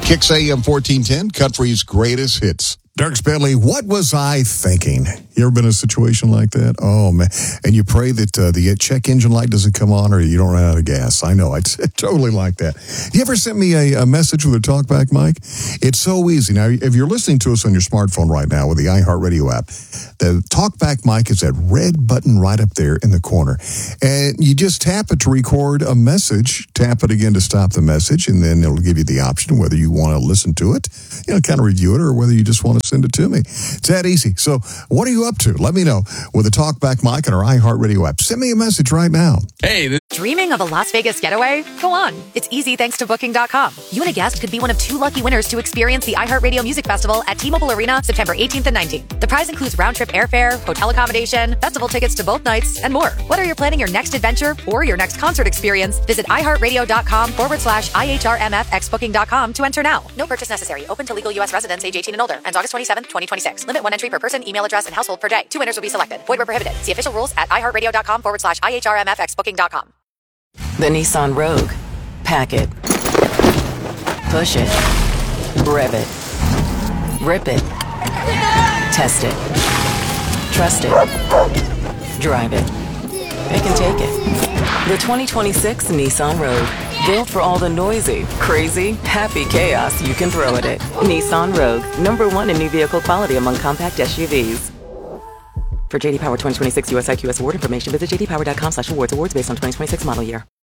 Kicks AM 1410, country's greatest hits. Dirk Bentley, what was I thinking? You ever been in a situation like that? Oh, man. And you pray that the check engine light doesn't come on or you don't run out of gas. I know. I totally like that. You ever sent me a message with a talkback mic? It's so easy. Now, if you're listening to us on your smartphone right now with the iHeartRadio app, the talkback mic is that red button right up there in the corner. And you just tap it to record a message, tap it again to stop the message, and then it'll give you the option whether you want to listen to it, kind of review it, or whether you just want to send it to me. It's that easy. So what are you up to? Let me know with a talkback mic on our iHeartRadio app. Send me a message right now. Hey. Dreaming of a Las Vegas getaway? Go on. It's easy thanks to Booking.com. You and a guest could be one of 2 lucky winners to experience the iHeartRadio Music Festival at T-Mobile Arena September 18th and 19th. The prize includes round-trip airfare, hotel accommodation, festival tickets to both nights, and more. Whether you're planning your next adventure or your next concert experience, visit iHeartRadio.com/IHRMFXBooking.com to enter now. No purchase necessary. Open to legal U.S. residents age 18 and older. Ends August 27th, 2026. Limit 1 entry per person, email address, and household per day. 2 winners will be selected. Void where prohibited. See official rules at iHeartRadio.com/IHRMFXBooking.com. The Nissan Rogue. Pack it. Push it. Rev it. Rip it. Test it. Trust it. Drive it. It can take it. The 2026 Nissan Rogue. Built for all the noisy, crazy, happy chaos you can throw at it. Nissan Rogue. #1 in new vehicle quality among compact SUVs. For JD Power 2026 US IQS award information, visit jdpower.com/awards. Awards based on 2026 model year.